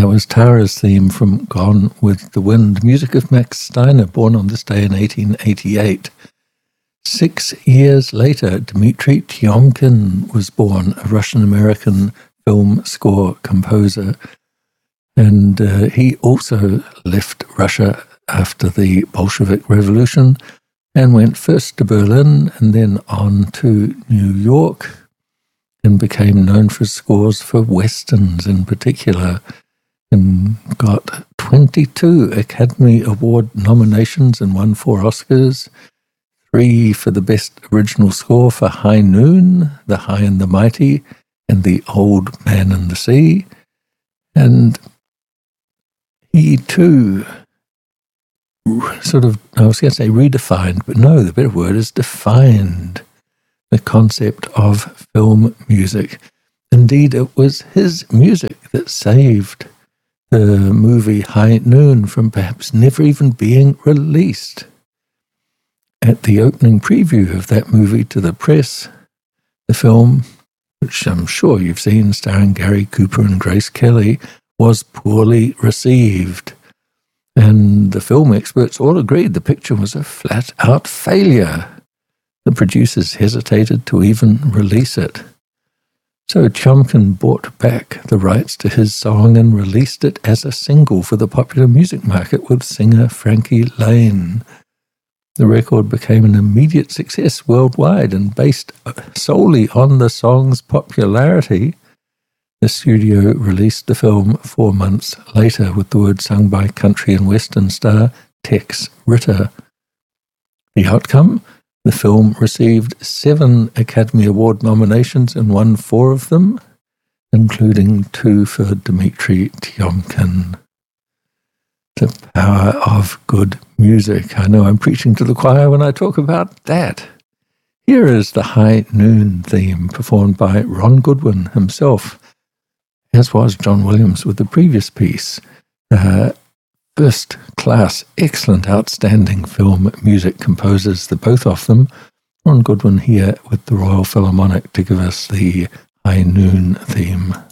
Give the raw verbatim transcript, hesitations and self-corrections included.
That was Tara's theme from Gone with the Wind, music of Max Steiner, born on this day in eighteen eighty-eight. Six years later, Dmitri Tiomkin was born, a Russian-American film score composer, and uh, he also left Russia after the Bolshevik Revolution and went first to Berlin and then on to New York and became known for scores for westerns in particular, and got twenty-two Academy Award nominations and won four Oscars, three for the Best Original Score for High Noon, The High and the Mighty, and The Old Man and the Sea. And he too sort of, I was going to say redefined, but no, the better word is defined the concept of film music. Indeed, it was his music that saved the movie High Noon from perhaps never even being released. At the opening preview of that movie to the press, the film, which I'm sure you've seen, starring Gary Cooper and Grace Kelly, was poorly received. And the film experts all agreed the picture was a flat-out failure. The producers hesitated to even release it. So Tiomkin bought back the rights to his song and released it as a single for the popular music market with singer Frankie Laine. The record became an immediate success worldwide, and based solely on the song's popularity, the studio released the film four months later with the words sung by country and western star Tex Ritter. The outcome? The film received seven Academy Award nominations and won four of them, including two for Dmitri Tiomkin. The power of good music. I know I'm preaching to the choir when I talk about that. Here is the High Noon theme performed by Ron Goodwin himself, as was John Williams with the previous piece. Uh, First class, excellent, outstanding film music composers, the both of them. Ron Goodwin here with the Royal Philharmonic to give us the High Noon theme.